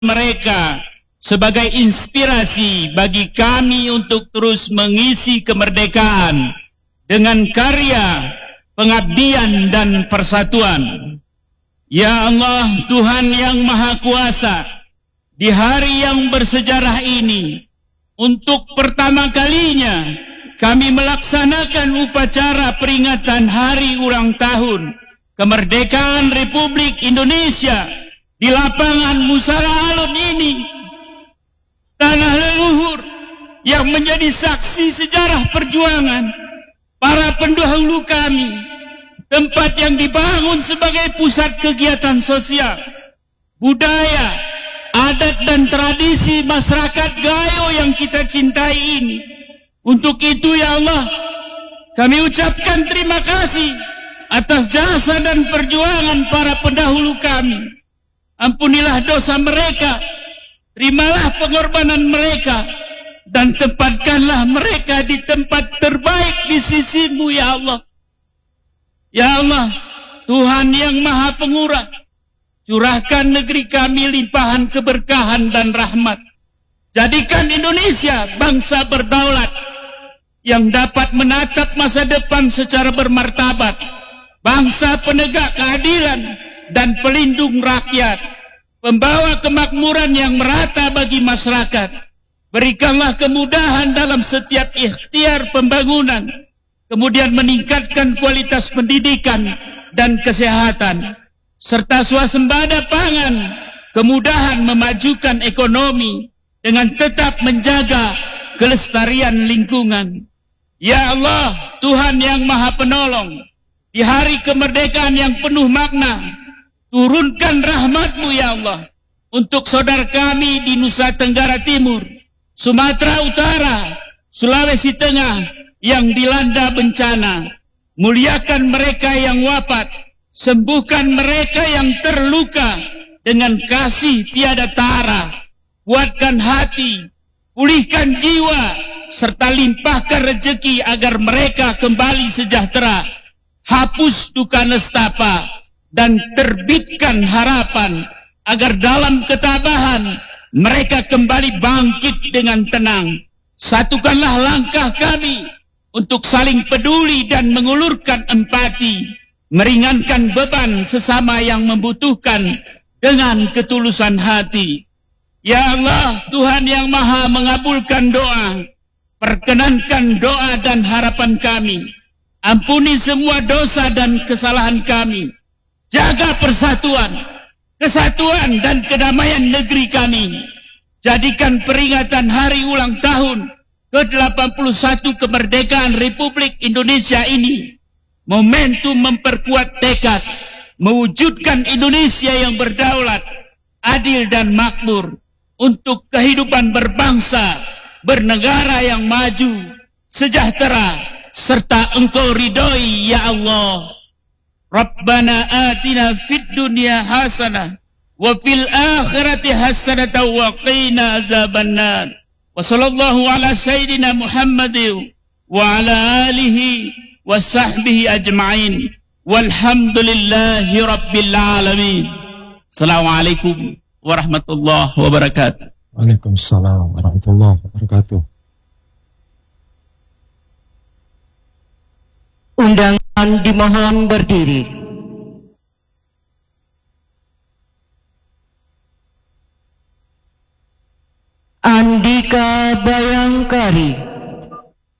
mereka sebagai inspirasi bagi kami untuk terus mengisi kemerdekaan dengan karya, pengabdian dan persatuan. Ya Allah, Tuhan yang Maha Kuasa, di hari yang bersejarah ini, untuk pertama kalinya kami melaksanakan upacara peringatan hari ulang tahun kemerdekaan Republik Indonesia di lapangan Musara Alun ini, tanah leluhur yang menjadi saksi sejarah perjuangan para pendahulu kami, tempat yang dibangun sebagai pusat kegiatan sosial, budaya, adat dan tradisi masyarakat Gayo yang kita cintai ini. Untuk itu ya Allah, kami ucapkan terima kasih atas jasa dan perjuangan para pendahulu kami. Ampunilah dosa mereka, terimalah pengorbanan mereka, dan tempatkanlah mereka di tempat terbaik di sisi-Mu ya Allah. Ya Allah, Tuhan yang Maha Pengurah, curahkan negeri kami limpahan keberkahan dan rahmat. Jadikan Indonesia bangsa berdaulat yang dapat menatap masa depan secara bermartabat, bangsa penegak keadilan dan pelindung rakyat, pembawa kemakmuran yang merata bagi masyarakat. Berikanlah kemudahan dalam setiap ikhtiar pembangunan, kemudian meningkatkan kualitas pendidikan dan kesehatan, serta swasembada pangan, kemudahan memajukan ekonomi dengan tetap menjaga kelestarian lingkungan. Ya Allah, Tuhan yang Maha Penolong, di hari kemerdekaan yang penuh makna, turunkan rahmat-Mu ya Allah untuk saudara kami di Nusa Tenggara Timur, Sumatera Utara, Sulawesi Tengah yang dilanda bencana. Muliakan mereka yang wafat, sembuhkan mereka yang terluka dengan kasih tiada tara. Kuatkan hati, pulihkan jiwa, serta limpahkan rezeki agar mereka kembali sejahtera. Hapus duka nestapa dan terbitkan harapan agar dalam ketabahan mereka kembali bangkit dengan tenang. Satukanlah langkah kami untuk saling peduli dan mengulurkan empati, meringankan beban sesama yang membutuhkan dengan ketulusan hati. Ya Allah, Tuhan yang Maha mengabulkan doa, perkenankan doa dan harapan kami. Ampuni semua dosa dan kesalahan kami. Jaga persatuan, kesatuan dan kedamaian negeri kami. Jadikan peringatan hari ulang tahun ke-81 kemerdekaan Republik Indonesia ini momentum memperkuat tekad mewujudkan Indonesia yang berdaulat, adil dan makmur untuk kehidupan berbangsa, bernegara yang maju, sejahtera, serta Engkau ridhoi ya Allah. Rabbana atina fid dunya hasanah wa fil akhirati hasanah wa qina azabannar. Wa sallallahu ala sayyidina Muhammadin wa ala alihi wa sahbihi ajma'in. Walhamdulillahi rabbil alamin. Assalamualaikum warahmatullahi wabarakatuh. Waalaikumsalam warahmatullahi wabarakatuh. Undangan dimohon berdiri. Andika Bayangkari,